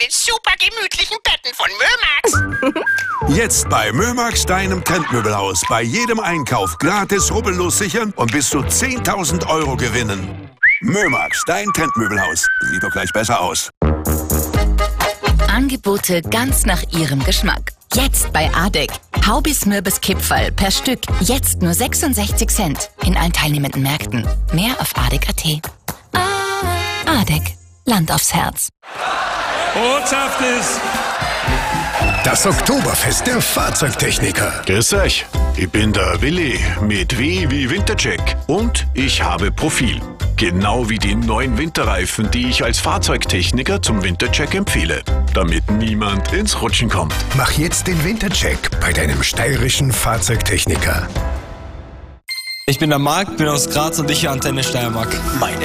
mit super gemütlichen Betten von Mömax. Jetzt bei Mömax, deinem Trendmöbelhaus. Bei jedem Einkauf gratis rubbellos sichern und bis zu 10.000 € gewinnen. Mömax, dein Trendmöbelhaus. Sieht doch gleich besser aus. Angebote ganz nach Ihrem Geschmack. Jetzt bei Adek. Haubis Mürbis Kipferl per Stück. Jetzt nur 66 Cent. In allen teilnehmenden Märkten. Mehr auf adek.at. Adek. Land aufs Herz. Ortschaft ist Das Oktoberfest der Fahrzeugtechniker. Grüß euch, ich bin der Willi mit W wie Wintercheck und ich habe Profil. Genau wie die neuen Winterreifen, die ich als Fahrzeugtechniker zum Wintercheck empfehle, damit niemand ins Rutschen kommt. Mach jetzt den Wintercheck bei deinem steirischen Fahrzeugtechniker. Ich bin der Marc, bin aus Graz und ich höre Antenne Steiermark. Meine